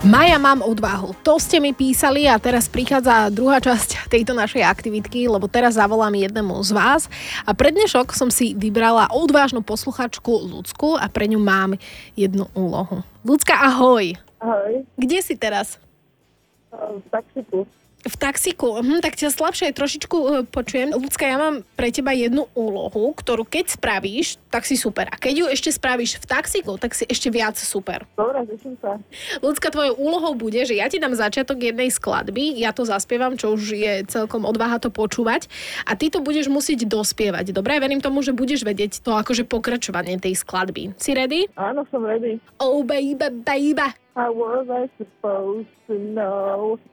Maja, mám odvahu. To ste mi písali a teraz prichádza druhá časť tejto našej aktivitky, lebo teraz zavolám jednému z vás. A pre dnešok som si vybrala odvážnu posluchačku Ľudsku a pre ňu mám jednu úlohu. Ľudská, ahoj. Ahoj. Kde si teraz? V taxiku. V taxiku, tak ťa slabšie aj trošičku počujem. Ľudská, ja mám pre teba jednu úlohu, ktorú keď spravíš, tak si super. A keď ju ešte spravíš v taxiku, tak si ešte viac super. Dobre, teším sa. Ľudská, tvojou úlohou bude, že ja ti dám začiatok jednej skladby, ja to zaspievam, čo už je celkom odvaha to počúvať a ty to budeš musieť dospievať. Dobre, verím tomu, že budeš vedieť to akože pokračovanie tej skladby. Si ready? Áno, som ready. Oh baby, baby. How was I supposed to know?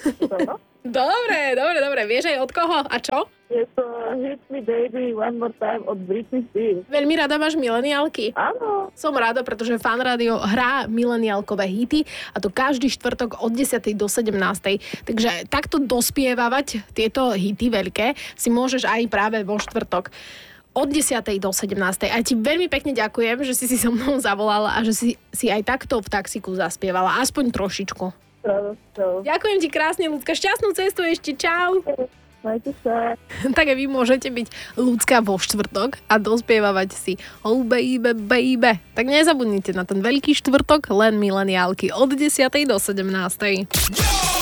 Dobre. Vieš aj od koho? A čo? Je to Hit Me Baby One More Time od Britney Spears. Veľmi rada máš mileniálky? Áno. Som rada, pretože Fan Rádio hrá mileniálkové hity a to každý štvrtok od 10. do 17. Takže takto dospievavať tieto hity veľké si môžeš aj práve vo štvrtok od 10. do 17. A ti veľmi pekne ďakujem, že si so mnou zavolala a že si aj takto v taxiku zaspievala. Aspoň trošičku. Ďakujem ti krásne, Ľudská. Šťastnú cestu ešte. Čau. Majte sa. Tak aj vy môžete byť Ľudská vo štvrtok a dospievavať si Oh baby, baby. Tak nezabudnite na ten veľký štvrtok, len mileniálky od 10. do 17.